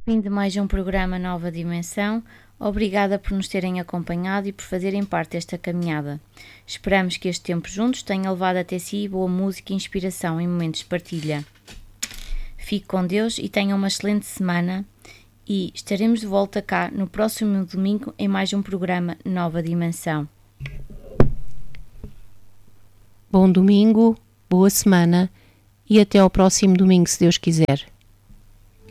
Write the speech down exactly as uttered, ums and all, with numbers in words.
Fim de mais um programa Nova Dimensão. Obrigada por nos terem acompanhado e por fazerem parte desta caminhada. Esperamos que este tempo juntos tenha levado até si boa música e inspiração em momentos de partilha. Fique com Deus e tenha uma excelente semana e estaremos de volta cá no próximo domingo em mais um programa Nova Dimensão. Bom domingo, boa semana e até ao próximo domingo, se Deus quiser.